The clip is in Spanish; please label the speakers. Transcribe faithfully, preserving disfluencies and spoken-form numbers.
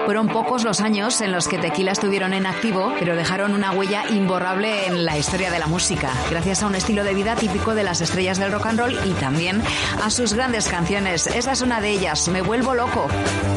Speaker 1: Fueron pocos los años en los que Tequila estuvieron en activo, pero dejaron una huella imborrable en la historia de la música, gracias a un estilo de vida típico de las estrellas del rock and roll y también a sus grandes canciones. Esta es una de ellas, Me vuelvo loco.